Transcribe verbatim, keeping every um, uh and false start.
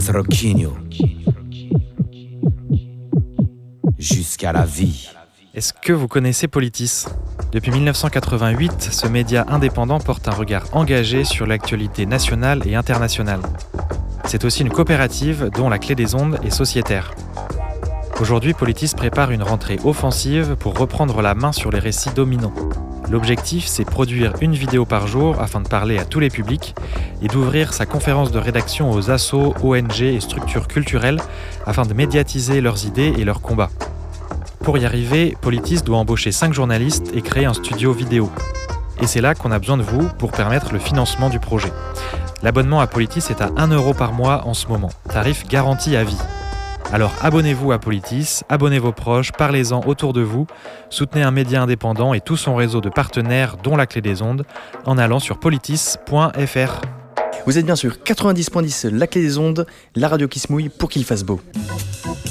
Asroquinho. Jusqu'à la vie. Est-ce que vous connaissez Politis ? Depuis dix-neuf cent quatre-vingt-huit, ce média indépendant porte un regard engagé sur l'actualité nationale et internationale. C'est aussi une coopérative dont la clé des ondes est sociétaire. Aujourd'hui, Politis prépare une rentrée offensive pour reprendre la main sur les récits dominants. L'objectif, c'est produire une vidéo par jour afin de parler à tous les publics et d'ouvrir sa conférence de rédaction aux assos, O N G et structures culturelles afin de médiatiser leurs idées et leurs combats. Pour y arriver, Politis doit embaucher cinq journalistes et créer un studio vidéo. Et c'est là qu'on a besoin de vous pour permettre le financement du projet. L'abonnement à Politis est à un euro par mois en ce moment, tarif garanti à vie. Alors abonnez-vous à Politis, abonnez vos proches, parlez-en autour de vous, soutenez un média indépendant et tout son réseau de partenaires dont la clé des ondes en allant sur politis point f r. Vous êtes bien sur quatre-vingt-dix point dix, la clé des ondes, la radio qui se mouille pour qu'il fasse beau.